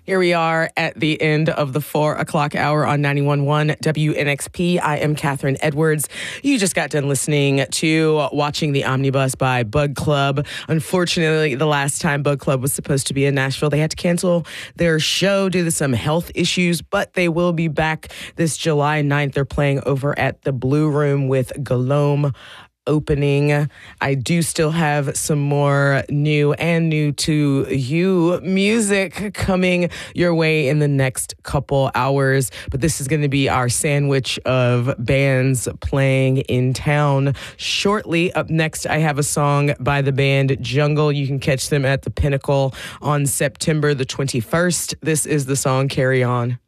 Here we are at the end of the 4 o'clock hour on 91.1 WNXP. I am Catherine Edwards. You just got done listening to Watching the Omnibus by Bug Club. Unfortunately, the last time Bug Club was supposed to be in Nashville, they had to cancel their show due to some health issues, but they will be back this July 9th. They're playing over at the Blue Room with Galome opening. I do still have some more new to you music coming your way in the next couple hours, but this is going to be our sandwich of bands playing in town shortly. Up next, I have a song by the band Jungle. You can catch them at the Pinnacle on September the 21st. This is the song Carry On.